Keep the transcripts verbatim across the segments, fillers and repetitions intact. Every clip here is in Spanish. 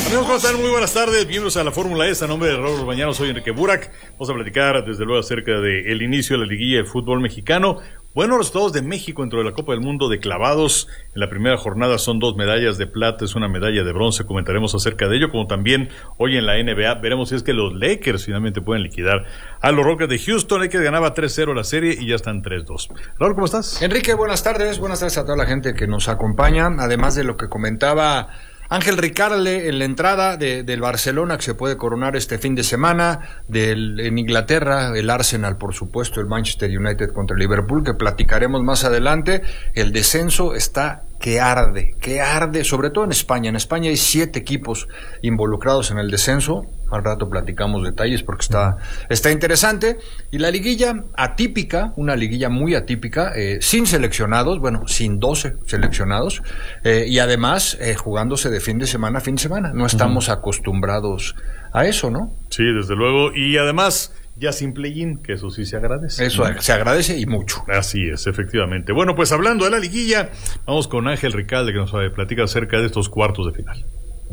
Amigos, ¿cómo están? Muy buenas tardes, bienvenidos a la Fórmula E, a nombre de Raúl Bañano, soy Enrique Burak. Vamos a platicar desde luego acerca del inicio de la liguilla del fútbol mexicano. Buenos resultados de México dentro de la Copa del Mundo de clavados. En la primera jornada son dos medallas de plata, es una medalla de bronce, comentaremos acerca de ello, como también hoy en la N B A veremos si es que los Lakers finalmente pueden liquidar a los Rockets de Houston. Lakers ganaba tres cero la serie y ya están tres dos. Raúl, ¿cómo estás? Enrique, buenas tardes, buenas tardes a toda la gente que nos acompaña, además de lo que comentaba Ángel Ricarle en la entrada de, del Barcelona, que se puede coronar este fin de semana, del, en Inglaterra, el Arsenal, por supuesto, el Manchester United contra el Liverpool, que platicaremos más adelante. El descenso está que arde, que arde, sobre todo en España. En España hay siete equipos involucrados en el descenso. Al rato platicamos detalles porque está, está interesante. Y la liguilla atípica, una liguilla muy atípica, eh, sin seleccionados, bueno, sin doce seleccionados, eh, y además eh, jugándose de fin de semana a fin de semana. No estamos uh-huh. acostumbrados a eso, ¿no? Sí, desde luego. Y además, ya sin play-in, que eso sí se agradece. Eso ¿no? se agradece y mucho. Así es, efectivamente. Bueno, pues hablando de la liguilla, vamos con Ángel Ricalde, que nos platica acerca de estos cuartos de final.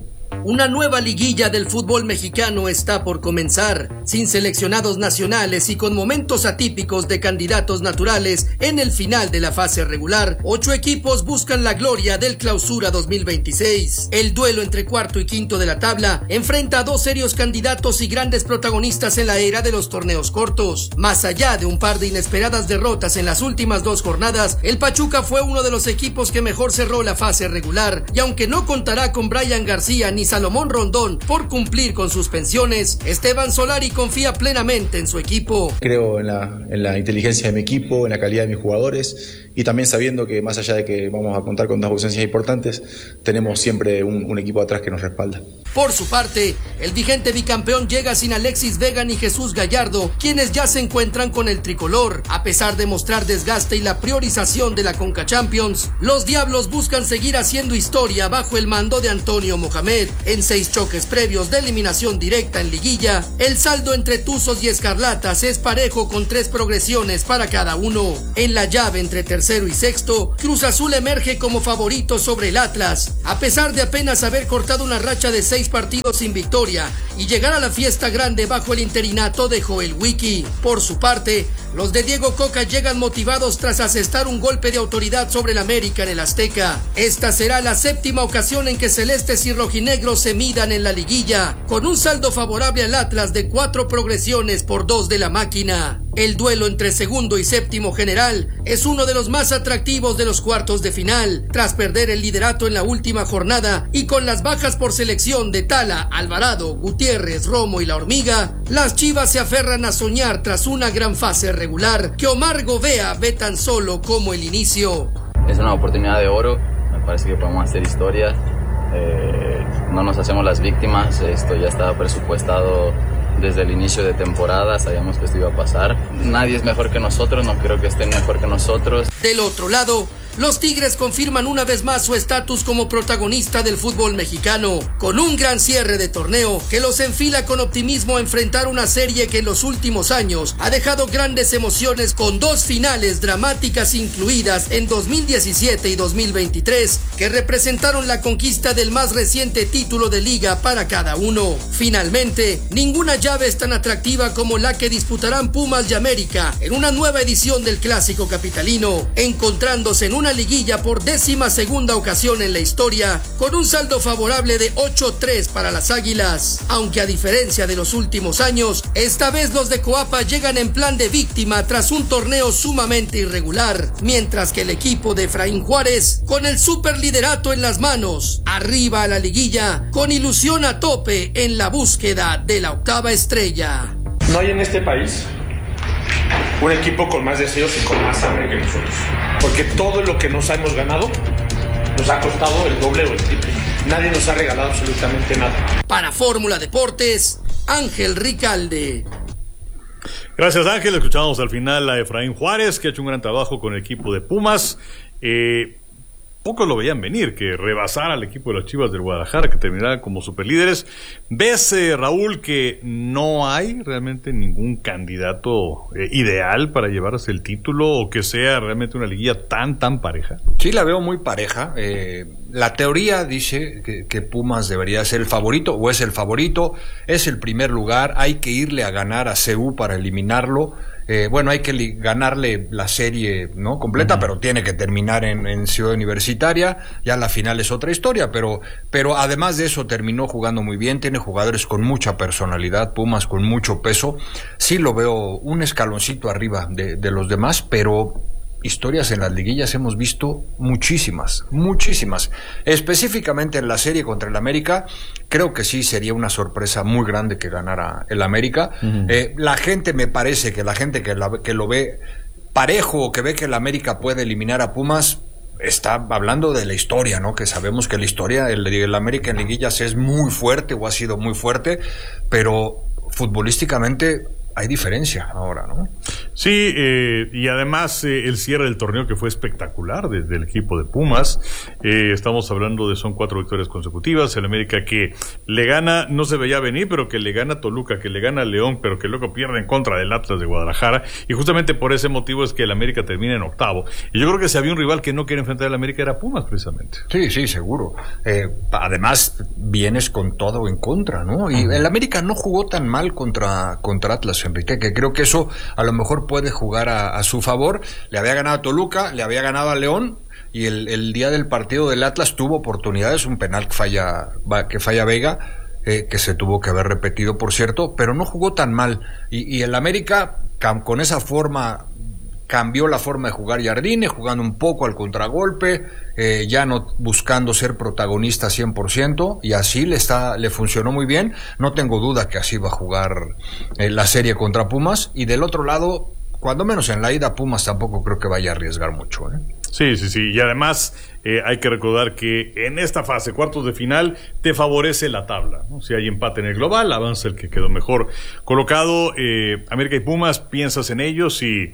Una nueva liguilla del fútbol mexicano está por comenzar, sin seleccionados nacionales y con momentos atípicos de candidatos naturales en el final de la fase regular. Ocho equipos buscan la gloria del Clausura dos mil veintiséis. El duelo entre cuarto y quinto de la tabla enfrenta a dos serios candidatos y grandes protagonistas en la era de los torneos cortos. Más allá de un par de inesperadas derrotas en las últimas dos jornadas, el Pachuca fue uno de los equipos que mejor cerró la fase regular, y aunque no contará con Brian García ni Salomón Rondón por cumplir con sus pensiones, Esteban Solari confía plenamente en su equipo. Creo en la, en la inteligencia de mi equipo, en la calidad de mis jugadores, y también sabiendo que más allá de que vamos a contar con dos ausencias importantes, tenemos siempre un, un equipo atrás que nos respalda. Por su parte, el vigente bicampeón llega sin Alexis Vega ni Jesús Gallardo, quienes ya se encuentran con el tricolor. A pesar de mostrar desgaste y la priorización de la Conca Champions, los Diablos buscan seguir haciendo historia bajo el mando de Antonio Mohamed. En seis choques previos de eliminación directa en liguilla, el saldo entre Tuzos y Escarlatas es parejo con tres progresiones para cada uno. En la llave entre tercero y sexto, Cruz Azul emerge como favorito sobre el Atlas, a pesar de apenas haber cortado una racha de seis partidos sin victoria y llegar a la fiesta grande bajo el interinato de Joel Wiki. Por su parte, los de Diego Coca llegan motivados tras asestar un golpe de autoridad sobre el América en el Azteca. Esta será la séptima ocasión en que celestes y rojinegros se midan en la liguilla, con un saldo favorable al Atlas de cuatro progresiones por dos de la máquina. El duelo entre segundo y séptimo general es uno de los más atractivos de los cuartos de final. Tras perder el liderato en la última jornada y con las bajas por selección de Tala, Alvarado, Gutiérrez, Romo y La Hormiga, las Chivas se aferran a soñar tras una gran fase regular que Omar Govea ve tan solo como el inicio. Es una oportunidad de oro, me parece que podemos hacer historia. Eh, no nos hacemos las víctimas, esto ya estaba presupuestado desde el inicio de temporada, sabíamos que esto iba a pasar. Nadie es mejor que nosotros, no creo que estén mejor que nosotros. Del otro lado, los Tigres confirman una vez más su estatus como protagonista del fútbol mexicano, con un gran cierre de torneo que los enfila con optimismo a enfrentar una serie que en los últimos años ha dejado grandes emociones, con dos finales dramáticas incluidas en dos mil diecisiete y dos mil veintitrés, que representaron la conquista del más reciente título de liga para cada uno. Finalmente, ninguna llave es tan atractiva como la que disputarán Pumas y América en una nueva edición del Clásico Capitalino, encontrándose en una liguilla por décima segunda ocasión en la historia, con un saldo favorable de ocho tres para las Águilas. Aunque a diferencia de los últimos años, esta vez los de Coapa llegan en plan de víctima tras un torneo sumamente irregular, mientras que el equipo de Efraín Juárez, con el superliderato en las manos, arriba a la liguilla, con ilusión a tope en la búsqueda de la octava estrella. No hay en este país un equipo con más deseos y con más hambre que nosotros, porque todo lo que nos hemos ganado nos ha costado el doble o el triple. Nadie nos ha regalado absolutamente nada. Para Fórmula Deportes, Ángel Ricalde. Gracias, Ángel. Escuchamos al final a Efraín Juárez, que ha hecho un gran trabajo con el equipo de Pumas. Eh, pocos lo veían venir, que rebasara al equipo de las Chivas del Guadalajara, que terminara como superlíderes. ¿Ves, eh, Raúl, que no hay realmente ningún candidato eh, ideal para llevarse el título, o que sea realmente una liguilla tan, tan pareja? Sí, la veo muy pareja. Eh, la teoría dice que, que Pumas debería ser el favorito, o es el favorito, es el primer lugar, hay que irle a ganar a C U para eliminarlo. Eh, bueno, hay que li- ganarle la serie, ¿no?, completa, uh-huh. pero tiene que terminar en, en Ciudad Universitaria. Ya la final es otra historia, pero, pero además de eso terminó jugando muy bien, tiene jugadores con mucha personalidad, Pumas con mucho peso. Sí lo veo un escaloncito arriba de, de los demás, pero historias en las liguillas hemos visto muchísimas, muchísimas. Específicamente en la serie contra el América, creo que sí sería una sorpresa muy grande que ganara el América. Uh-huh. Eh, la gente, me parece que la gente que, la, que lo ve parejo, que ve que el América puede eliminar a Pumas, está hablando de la historia, ¿no? Que sabemos que la historia, el, el América en liguillas es muy fuerte o ha sido muy fuerte, pero futbolísticamente hay diferencia ahora, ¿no? Sí, eh, y además eh, el cierre del torneo que fue espectacular desde el equipo de Pumas. Eh, estamos hablando de son cuatro victorias consecutivas. El América que le gana, no se veía venir, pero que le gana a Toluca, que le gana a León, pero que luego pierde en contra del Atlas de Guadalajara. Y justamente por ese motivo es que el América termina en octavo. Y yo creo que si había un rival que no quiere enfrentar al América era Pumas, precisamente. Sí, sí, seguro. Eh, además, vienes con todo en contra, ¿no? Y el América no jugó tan mal contra, contra Atlas, Enrique, que creo que eso a lo mejor puede jugar a, a su favor. Le había ganado a Toluca, le había ganado a León, y el, el día del partido del Atlas tuvo oportunidades, un penal que falla, que falla Vega, eh, que se tuvo que haber repetido, por cierto, pero no jugó tan mal. Y, y el América, con esa forma, cambió la forma de jugar Jardine, jugando un poco al contragolpe, eh, ya no buscando ser protagonista cien por ciento, y así le está le funcionó muy bien. No tengo duda que así va a jugar eh, la serie contra Pumas. Y del otro lado, cuando menos en la ida, Pumas tampoco creo que vaya a arriesgar mucho, ¿eh? Sí, sí, sí. Y además eh, hay que recordar que en esta fase, cuartos de final, te favorece la tabla, ¿no? Si hay empate en el global, avanza el que quedó mejor colocado. eh, América y Pumas, piensas en ellos y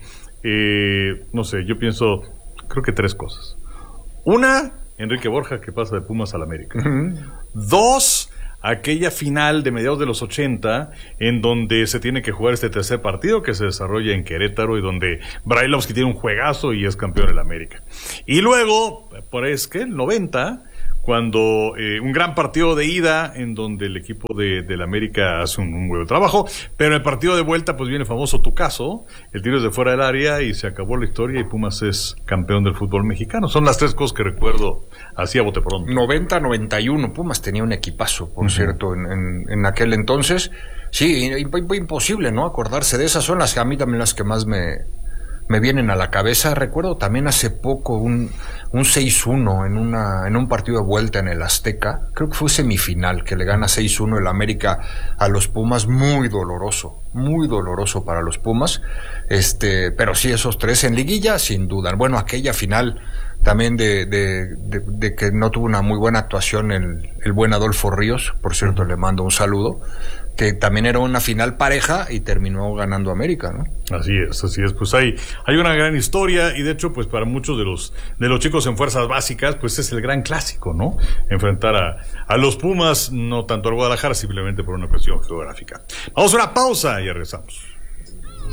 Eh, no sé, yo pienso, creo que tres cosas. Una, Enrique Borja, que pasa de Pumas al América. Uh-huh. Dos, aquella final de mediados de los ochenta, en donde se tiene que jugar este tercer partido que se desarrolla en Querétaro y donde Brailovsky tiene un juegazo y es campeón del América. Y luego, por es que el noventa, cuando eh, un gran partido de ida en donde el equipo de del América hace un, un buen trabajo, pero el partido de vuelta pues viene famoso tu caso, el tiro es de fuera del área y se acabó la historia y Pumas es campeón del fútbol mexicano. Son las tres cosas que recuerdo así a bote pronto. noventa noventa y uno, Pumas tenía un equipazo, por uh-huh. cierto, en, en, en aquel entonces. Sí, imposible, ¿no?, acordarse de esas. Son las, a mí también las que más me... me vienen a la cabeza. Recuerdo también hace poco un, un seis uno en una en un partido de vuelta en el Azteca, creo que fue semifinal, que le gana seis uno el América a los Pumas, muy doloroso, muy doloroso para los Pumas, este, pero sí, esos tres en liguilla, sin duda. Bueno, aquella final también de, de, de, de que no tuvo una muy buena actuación el, el buen Adolfo Ríos, por cierto, le mando un saludo, que también era una final pareja y terminó ganando América, ¿no? Así es, así es. Pues hay, hay una gran historia y de hecho, pues para muchos de los de los chicos en fuerzas básicas, pues es el gran clásico, ¿no? Enfrentar a, a los Pumas, no tanto al Guadalajara, simplemente por una cuestión geográfica. Vamos a una pausa y regresamos.